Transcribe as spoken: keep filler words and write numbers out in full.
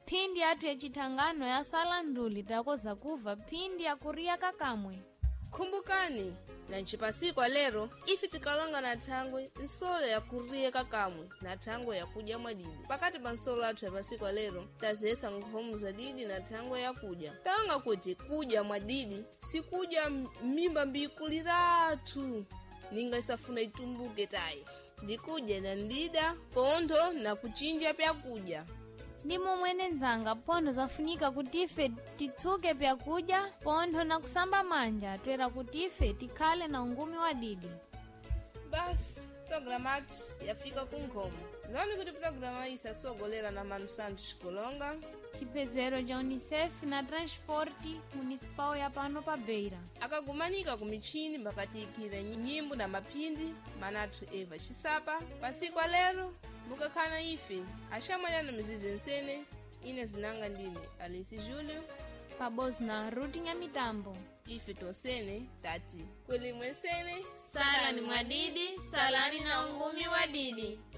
Phindi yathu ya chithangano ya sala nduli takoza kuva phindi ya kuriya kakamwe. Kumbukani, na nchipasikwa lero, ifi tikalonga na thangwe, nsolo ya kuriya kakamwe na thangwe ya kuja mwadidi. Pakati pa nsolo athu ya pasikwa lero, tazesa nkhomu za didi na thangwe ya kuja. Talonga kuti kuja mwadidi, si kuja mimba mbikuliratu. Ninga isafuna itumbuke tayi. Ndikuja na ndida, pondo na kuchinja pya kuja. Ndimo mwene nzanga pondo zafunika kutife titsuke pya kuja, pondo na kusamba manja, twera kutife tikale na ungumi wa didi. Bas, programatu yafika kunkhomo. Zani kuti programa isa sogolera na Manu Santos Kulonga. Chipezero ja Unicef na Transporti Municipal ya pano pa Beira. Akagumanika kumichini mbakatikire nyimbo na mapindi manatu Eva Chisapa. Pasikwa lero, mukakana ife, ashamanya na mizizi nsene, ine zinanga ndine Alisi Julio. Pabozi na Ruti Nyamitambo. Ife tosene, tati. Kweli mwensene, salani mwadidi, salani na ungumi wa didi.